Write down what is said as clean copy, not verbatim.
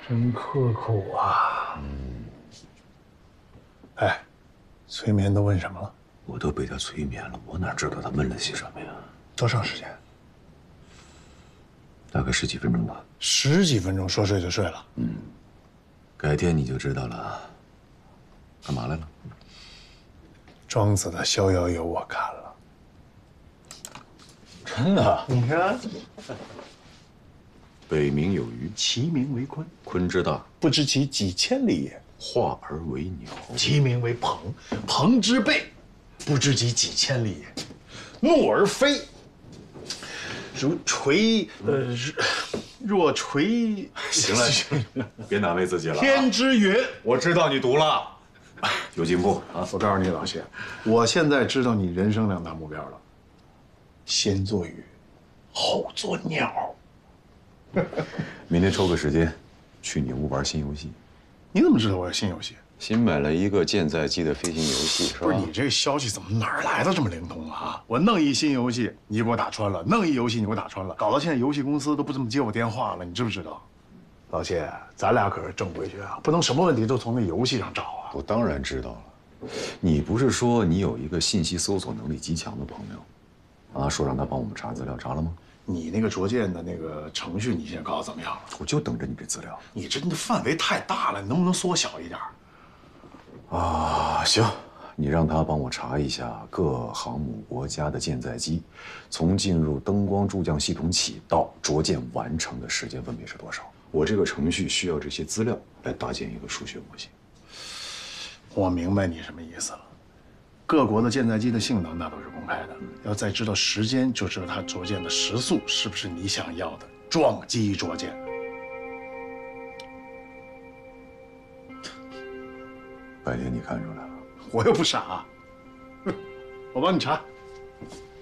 真刻苦啊！哎，催眠都问什么了？ 我都被他催眠了，我哪知道他问了些什么呀？ 多长时间？ 大概十几分钟吧。 十几分钟，说睡就睡了。 改天你就知道了。干嘛来了？ 庄子的《逍遥游》我看了。 真的？ 你看， 北冥有鱼， 其名为鲲， 鲲之大， 不知其几千里也； 化而为鸟。 其名为鹏，鹏之背，不知其几千里也；怒而飞，如垂若垂。 行了，别难为自己了。 天之云。 我知道你读了，有进步啊！ 我告诉你，老谢，我现在知道你人生2大目标了：先做鱼，后做鸟。 明天抽个时间，去你屋玩新游戏。 你怎么知道我有新游戏？ 新买了一个舰载机的飞行游戏，是吧？ 不是你这个消息怎么哪儿来的这么灵通啊？我弄一新游戏，你给我打穿了；弄一游戏，你给我打穿了，搞到现在游戏公司都不这么接我电话了，你知不知道？老谢，咱俩可是正规学啊，不能什么问题都从那游戏上找啊。 我当然知道了。你不是说你有一个信息搜索能力极强的朋友，啊，说让他帮我们查资料，查了吗？ 你那个卓建的那个程序，你现在搞得怎么样了？ 我就等着你这资料。 你这范围太大了，你能不能缩小一点？ 啊，行，你让他帮我查一下各航母国家的舰载机，从进入灯光助降系统起到着舰完成的时间分别是多少？我这个程序需要这些资料来搭建一个数学模型。 我明白你什么意思了。各国的舰载机的性能那都是公开的，要再知道时间，就知道它着舰的时速是不是你想要的撞击着舰。 白天你看出来了？ 我又不傻，我帮你查。